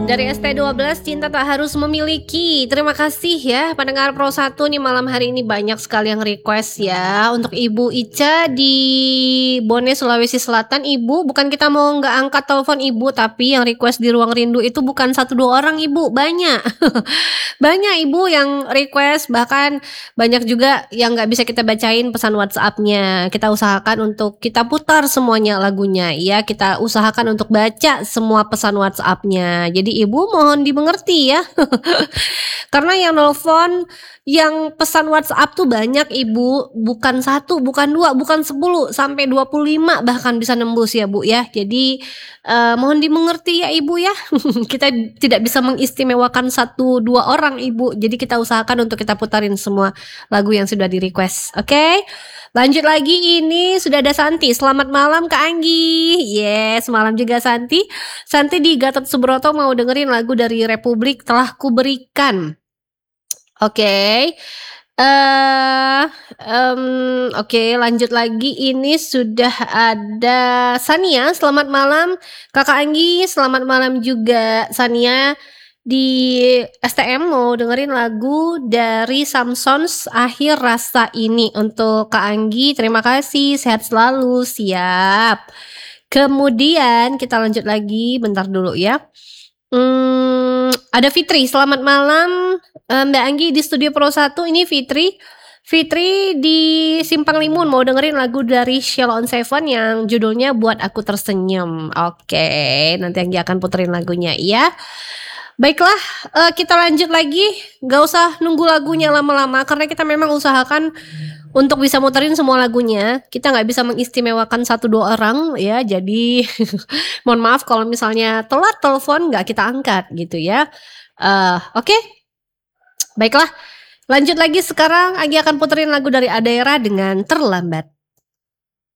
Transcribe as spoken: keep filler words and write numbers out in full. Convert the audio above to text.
Dari S T dua belas, Cinta Tak Harus Memiliki. Terima kasih ya pendengar Pro satu nih, malam hari ini banyak sekali yang request ya. Untuk Ibu Ica di Bone, Sulawesi Selatan. Ibu, bukan kita mau nggak angkat telepon Ibu, tapi yang request di Ruang Rindu itu bukan satu dua orang Ibu, banyak. Banyak Ibu yang request, bahkan banyak juga yang nggak bisa kita bacain pesan WhatsApp-nya. Kita usahakan untuk kita putar semuanya lagunya ya. Kita usahakan untuk baca semua pesan WhatsApp-nya. Jadi Ibu mohon dimengerti ya. Karena yang nelfon, yang pesan WhatsApp tuh banyak Ibu, bukan satu, bukan dua, bukan sepuluh, sampai dua puluh lima bahkan bisa nembus ya Bu ya. Jadi uh, mohon dimengerti ya Ibu ya. Kita tidak bisa mengistimewakan satu dua orang Ibu. Jadi kita usahakan untuk kita putarin semua lagu yang sudah di request. Oke, okay? Lanjut lagi, ini sudah ada Santi. Selamat malam Kak Anggi. Yes, malam juga Santi. Santi di Gatot Subroto mau dengerin lagu dari Republik Telah Kuberikan. Oke. Okay. Uh, um, Oke, okay, lanjut lagi. Ini sudah ada Sania. Selamat malam Kakak Anggi. Selamat malam juga Sania. Di S T M mau dengerin lagu dari Samsons, Akhir Rasa Ini. Untuk Kak Anggi, terima kasih, sehat selalu. Siap. Kemudian kita lanjut lagi, bentar dulu ya. Hmm, ada Fitri, selamat malam Mbak Anggi di Studio Pro satu. Ini Fitri. Fitri di Simpang Limun mau dengerin lagu dari Sheila on Seven yang judulnya Buat Aku Tersenyum. Oke, nanti Anggi akan puterin lagunya ya. Baiklah, uh, kita lanjut lagi. Gak usah nunggu lagunya lama-lama, karena kita memang usahakan untuk bisa muterin semua lagunya. Kita gak bisa mengistimewakan satu dua orang ya. Jadi mohon maaf kalau misalnya telat telepon gak kita angkat gitu ya. uh, Oke, okay? Baiklah, lanjut lagi. Sekarang Agi akan puterin lagu dari Adaira dengan Terlambat.